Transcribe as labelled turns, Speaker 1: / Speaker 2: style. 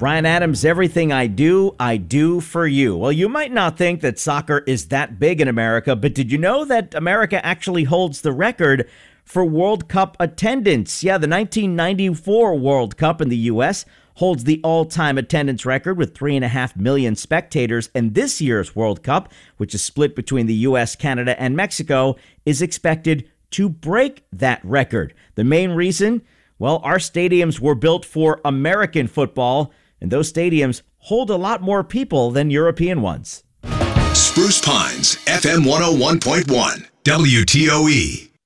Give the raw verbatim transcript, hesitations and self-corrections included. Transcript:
Speaker 1: Bryan Adams, everything I do, I do for you. Well, you might not think that soccer is that big in America, but did you know that America actually holds the record for World Cup attendance? Yeah, the nineteen ninety-four World Cup in the U S holds the all-time attendance record with three and a half million spectators, and this year's World Cup, which is split between the U S, Canada, and Mexico, is expected to break that record. The main reason? Well, our stadiums were built for American football, and those stadiums hold a lot more people than European ones.
Speaker 2: Spruce Pines, F M one oh one point one, W T O E.